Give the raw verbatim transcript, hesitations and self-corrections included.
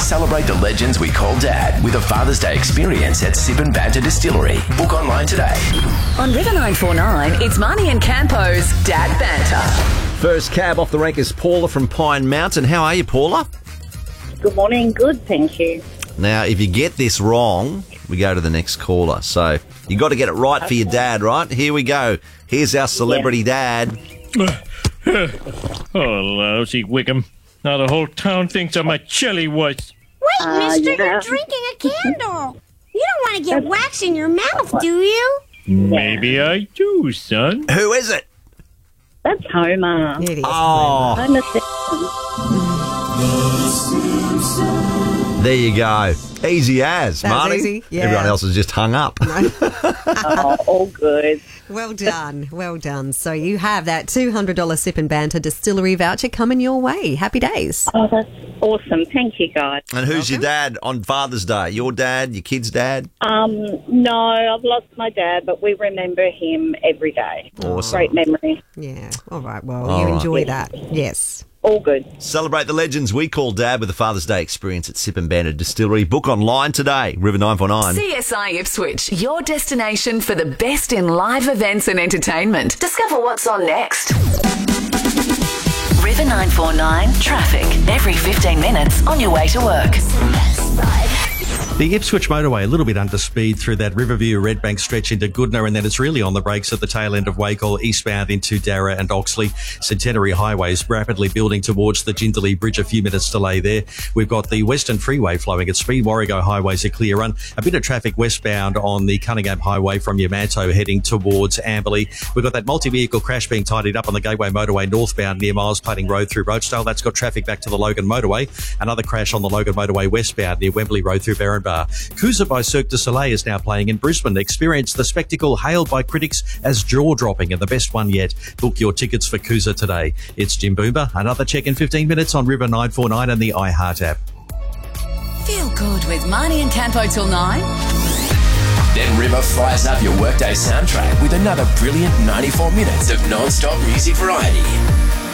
Celebrate the legends we call Dad with a Father's Day experience at Sip and Banter Distillery. Book online today. On River nine four nine, it's Marnie and Campo's Dad Banter. First cab off the rank is Paula from Pine Mountain. How are you, Paula? Good morning. Good, thank you. Now, if you get this wrong, we go to the next caller. So you got to get it right for your dad, right? Here we go. Here's our celebrity dad. Oh, lousy Wickham. Now the whole town thinks I'm a chilly wuss. Wait, Uh, mister, yeah. you're drinking a candle. You don't want to get wax in your mouth, do you? Maybe I do, son. Who is it? That's Homer. It is. Oh, Homer Simpson. there you go. Easy as, That was Marty. easy, yeah. Everyone else has just hung up. Oh, all good. Well done. Well done. So you have that two hundred dollars Sip and Banter Distillery voucher coming your way. Happy days. Oh, that's awesome. Thank you, guys. And who's your dad on Father's Day? Your dad, your kid's dad? Um, no, I've lost my dad, but we remember him every day. Awesome. Great memory. Yeah. All right. Well, All you right. enjoy that. Yes. All good. Celebrate the legends we call Dad with a Father's Day experience at Sip and Banter Distillery. Book online today, River nine four nine. C S I Ipswich, your destination for the best in live events and entertainment. Discover what's on next. River nine four nine traffic every fifteen minutes on your way to work. The Ipswich motorway a little bit under speed through that Riverview Redbank stretch into Goodna, and then it's really on the brakes at the tail end of Wacol eastbound into Darra and Oxley. Centenary Highway is rapidly building towards the Jindalee Bridge, a few minutes delay there. We've got the Western Freeway flowing at speed. Warrego Highway's a clear run. A bit of traffic westbound on the Cunningham Highway from Yamanto heading towards Amberley. We've got that multi-vehicle crash being tidied up on the Gateway Motorway northbound near Miles Plating Road through Rochdale. That's got traffic back to the Logan Motorway. Another crash on the Logan Motorway westbound near Wembley Road through Barrenbar. Kusa by Cirque du Soleil is now playing in Brisbane. Experience the spectacle hailed by critics as jaw-dropping and the best one yet. Book your tickets for Kusa today. It's Jim Boomba. Another check in fifteen minutes on River nine four nine and the iHeart app. Feel good with Marnie and Campo till nine. Then River fires up your workday soundtrack with another brilliant ninety-four minutes of non-stop music variety.